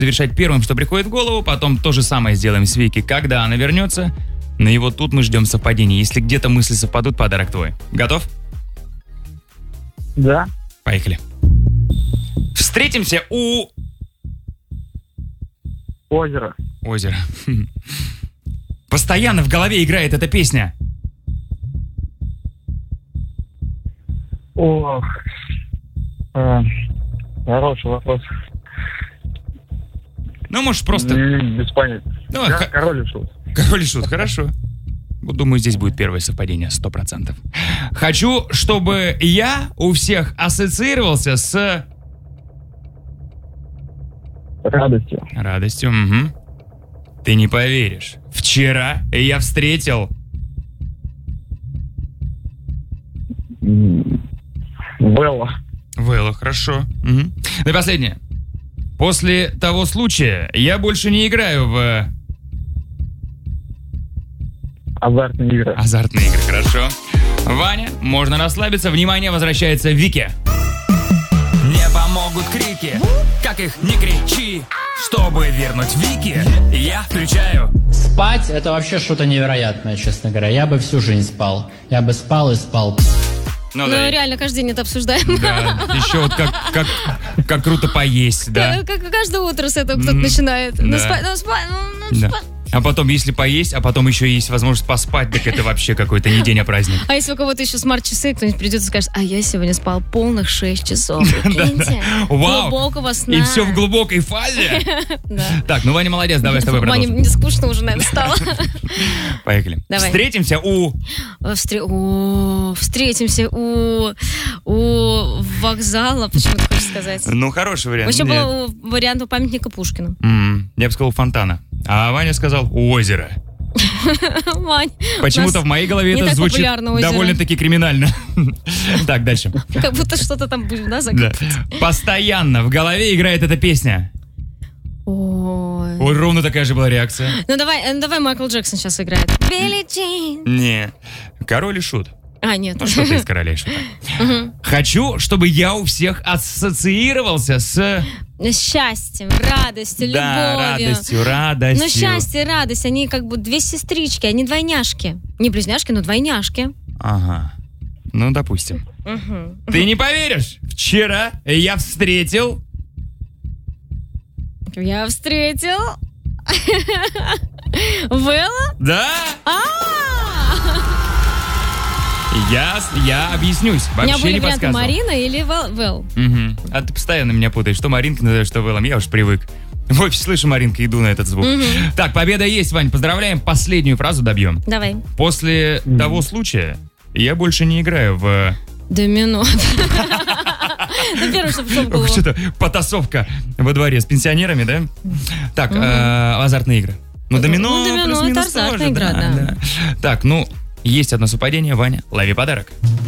завершать первым, что приходит в голову. Потом то же самое сделаем с Вики, когда она вернется. Но и вот тут мы ждем совпадений. Если где-то мысли совпадут, подарок твой. Готов? Да. Поехали. Встретимся у... Озеро. Озеро. Постоянно в голове играет эта песня. Ох. Хороший вопрос. Ну, можешь просто... Без понятия. Ну, Да, Король и Шут. Король и Шут, хорошо. Думаю, здесь будет первое совпадение, 100%. Хочу, чтобы я у всех ассоциировался с... Радостью. Радостью, угу. Ты не поверишь. Вчера я встретил... Белла. Вэлла, хорошо. Угу. Ну и последнее. После того случая я больше не играю в... Азартные игры. Азартные игры, хорошо. Ваня, можно расслабиться. Внимание, возвращается Вики. Не помогут крики, как их не кричи. Чтобы вернуть Вики, я включаю. Спать — это вообще что-то невероятное, честно говоря. Я бы всю жизнь спал. Я бы спал и спал. Ну, Ну, да. реально, каждый день это обсуждаем. Да, еще вот как круто поесть, да. Как каждое утро с этого кто-то начинает. да. Ну, спать, Да. спать. А потом, если поесть, а потом еще есть возможность поспать, так это вообще какой-то не день, а праздник. А если у кого-то еще смарт-часы, кто-нибудь придет и скажет, а я сегодня спал полных 6 часов. Прикиньте. Вау. Глубокого сна. И все в глубокой фазе. Да. Так, ну Ваня молодец, давай с тобой Ване продолжим. не скучно уже, наверное, стало. Поехали. Давай. Встретимся у... Встретимся у вокзала, почему ты хочешь сказать? Ну, хороший вариант. Еще Нет. был вариант у памятника Пушкину. Я бы сказал у фонтана. А Ваня сказал у озера. Вань, Почему-то у в моей голове не это так звучит популярно озеро. довольно-таки криминально. Так, дальше. нас как будто что-то там будем, да, Да. закрыть? Постоянно в голове играет эта песня. Ой. Ой, ровно такая же была реакция. Ну давай Майкл Джексон сейчас играет. Билли Джин. Не. Король и Шут. А, нет. Ну, что-то из Королей и Шута. Хочу, чтобы я у всех ассоциировался с... Счастьем, радостью, Да, любовью. радостью. Ну, счастье, радость, они как бы две сестрички, они двойняшки. Не близняшки, но двойняшки. Ага. Ну, допустим. Мгм. Ты не поверишь, вчера я встретил... Я встретил Вэлла. Да? Я объяснюсь. У меня Вообще были не варианты подсказывал. Марина или Вэл. Мгм. А ты постоянно меня путаешь. Что Маринка называешь, что Вэллом. Я уж привык. В офисе слышу Маринка, иду на этот звук. Так, победа есть, Вань. Поздравляем. Последнюю фразу добьем. Давай. После того случая я больше не играю в... Домино. Ну, первое, что пришло в голову. Что-то потасовка во дворе с пенсионерами, да? Так, азартные игры. Ну, домино, Ну, домино, плюс-минус это азартная тоже, игра, да. Так, ну, есть одно совпадение, Ваня. Лови подарок.